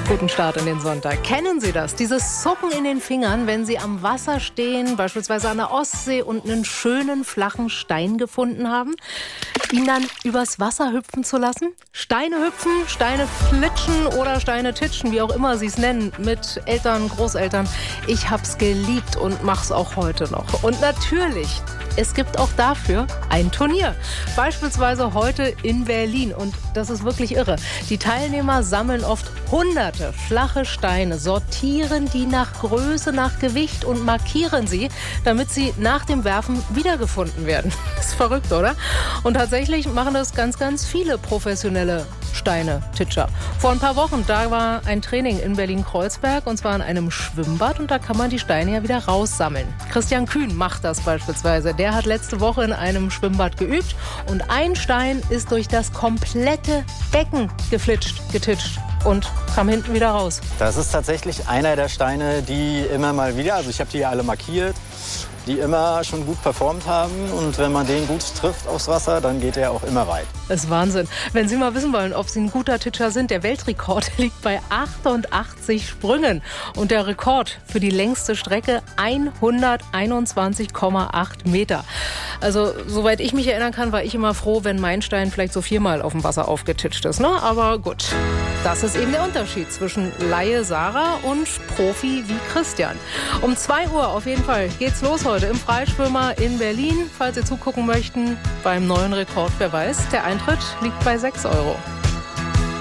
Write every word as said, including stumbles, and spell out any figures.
Guten Start in den Sonntag. Kennen Sie das? Dieses Zucken in den Fingern, wenn Sie am Wasser stehen, beispielsweise an der Ostsee und einen schönen flachen Stein gefunden haben, ihn dann übers Wasser hüpfen zu lassen? Steine hüpfen, Steine flitschen oder Steine titschen, wie auch immer Sie es nennen, mit Eltern, Großeltern. Ich hab's geliebt und mach's auch heute noch. Und natürlich, es gibt auch dafür ein Turnier. Beispielsweise heute in Berlin. Und das ist wirklich irre. Die Teilnehmer sammeln oft hunderte flache Steine, sortieren die nach Größe, nach Gewicht und markieren sie, damit sie nach dem Werfen wiedergefunden werden. Ist verrückt, oder? Und tatsächlich machen das ganz, ganz viele professionelle Steine-Titscher. Vor ein paar Wochen, da war ein Training in Berlin-Kreuzberg und zwar in einem Schwimmbad und da kann man die Steine ja wieder raussammeln. Christian Kühn macht das beispielsweise. Der hat letzte Woche in einem Schwimmbad geübt und ein Stein ist durch das komplette Becken geflitscht, getitscht und kam hinten wieder raus. Das ist tatsächlich einer der Steine, die immer mal wieder, also ich habe die alle markiert, die immer schon gut performt haben. Und wenn man den gut trifft aufs Wasser, dann geht er auch immer weit. Das ist Wahnsinn. Wenn Sie mal wissen wollen, ob Sie ein guter Titscher sind, der Weltrekord liegt bei achtundachtzig Sprüngen. Und der Rekord für die längste Strecke hunderteinundzwanzig Komma acht Meter. Also, soweit ich mich erinnern kann, war ich immer froh, wenn mein Stein vielleicht so viermal auf dem Wasser aufgetitscht ist. Ne? Aber gut, das ist eben der Unterschied zwischen Laie Sarah und Profi wie Christian. Um zwei Uhr auf jeden Fall geht's los heute im Freischwimmer in Berlin. Falls Sie zugucken möchten beim neuen Rekord, wer weiß, der Eintritt liegt bei sechs Euro.